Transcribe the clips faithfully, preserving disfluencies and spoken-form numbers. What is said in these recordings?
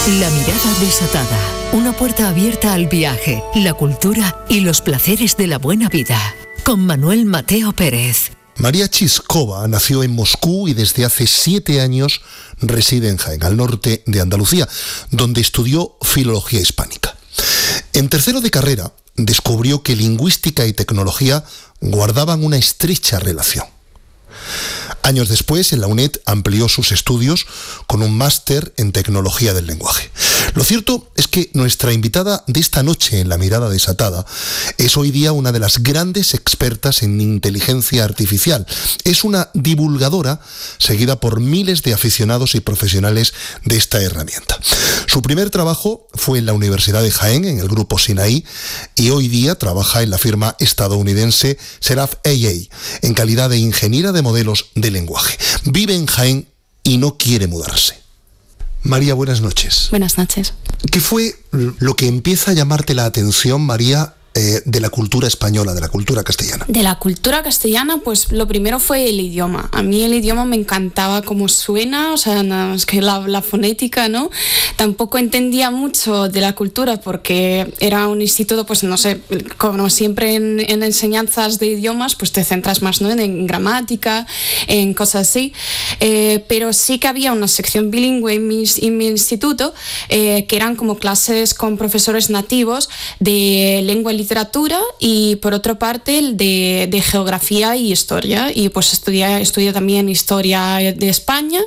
La mirada desatada. Una puerta abierta al viaje, la cultura y los placeres de la buena vida. Con Manuel Mateo Pérez. María Chiskova nació en Moscú y desde hace siete años reside en Jaén, al norte de Andalucía, donde estudió filología hispánica. En tercero de carrera descubrió que lingüística y tecnología guardaban una estrecha relación. Años después, en la UNED amplió sus estudios con un máster en tecnología del lenguaje. Lo cierto es que nuestra invitada de esta noche en La Mirada Desatada es hoy día una de las grandes expertas en inteligencia artificial. Es una divulgadora seguida por miles de aficionados y profesionales de esta herramienta. Su primer trabajo fue en la Universidad de Jaén, en el grupo Sinaí, y hoy día trabaja en la firma estadounidense Seraph A I, en calidad de ingeniera de modelos de lenguaje. Vive en Jaén y no quiere mudarse. María, buenas noches. Buenas noches. ¿Qué fue lo que empieza a llamarte la atención, María, eh, de la cultura española, de la cultura castellana? De la cultura castellana, pues lo primero fue el idioma. A mí el idioma me encantaba cómo suena, o sea, nada más que la, la fonética, ¿no? Tampoco entendía mucho de la cultura porque era un instituto, pues no sé, como siempre en, en enseñanzas de idiomas, pues te centras más, ¿no?, en, en gramática, en cosas así. Eh, pero sí que había una sección bilingüe en mi, en mi instituto, eh, que eran como clases con profesores nativos de lengua y literatura, y por otra parte el de, de geografía y historia, y pues estudié, estudié también historia de España,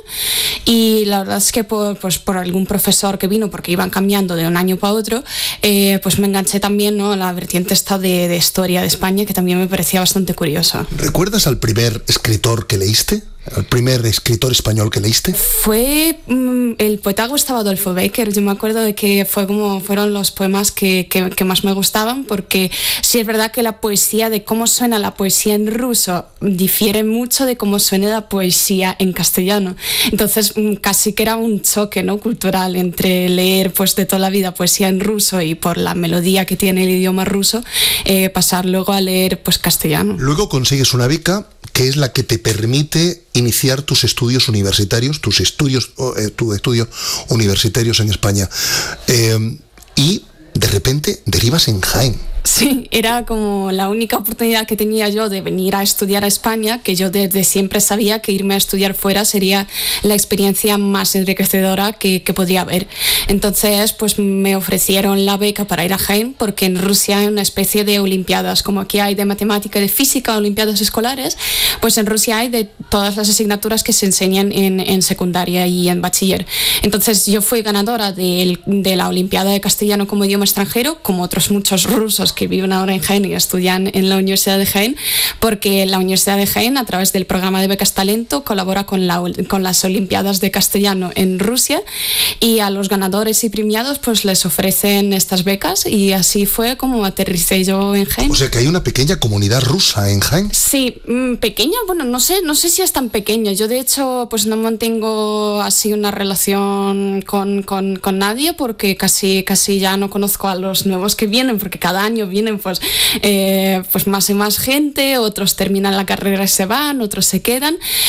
y la verdad es que por, pues por algún profesor que vino, porque iban cambiando de un año para otro, eh, pues me enganché también, ¿no?, a la vertiente esta de, de historia de España, que también me parecía bastante curiosa. ¿Recuerdas al primer escritor que leíste? ¿El primer escritor español que leíste? Fue mm, el poeta Gustavo Adolfo Bécquer. Yo me acuerdo de que fue como fueron los poemas que, que, que más me gustaban, porque sí es verdad que la poesía, de cómo suena la poesía en ruso, difiere mucho de cómo suena la poesía en castellano. Entonces mm, casi que era un choque, ¿no?, cultural entre leer pues de toda la vida poesía en ruso y por la melodía que tiene el idioma ruso, eh, pasar luego a leer pues castellano. Luego consigues una beca que es la que te permite iniciar tus estudios universitarios, tus estudios, eh, tus estudios universitarios en España. Eh, y de repente derivas en Jaén. Sí, era como la única oportunidad que tenía yo de venir a estudiar a España, que yo desde siempre sabía que irme a estudiar fuera sería la experiencia más enriquecedora que, que podría haber. Entonces, pues me ofrecieron la beca para ir a Jaén, porque en Rusia hay una especie de olimpiadas, como aquí hay de matemática y de física, olimpiadas escolares, pues en Rusia hay de todas las asignaturas que se enseñan en, en secundaria y en bachiller. Entonces yo fui ganadora de, de la Olimpiada de Castellano como idioma extranjero, como otros muchos rusos que viven ahora en Jaén y estudian en la Universidad de Jaén, porque la Universidad de Jaén, a través del programa de becas talento, colabora con, la, con las Olimpiadas de Castellano en Rusia, y a los ganadores y premiados pues les ofrecen estas becas, y así fue como aterricé yo en Jaén. O sea que hay una pequeña comunidad rusa en Jaén. Sí, pequeña, bueno, no sé, no sé si es tan pequeña. Yo de hecho pues no mantengo así una relación con, con, con nadie, porque casi, casi ya no conozco a los nuevos que vienen, porque cada año vienen pues, eh, pues más y más gente, otros terminan la carrera y se van, otros se quedan,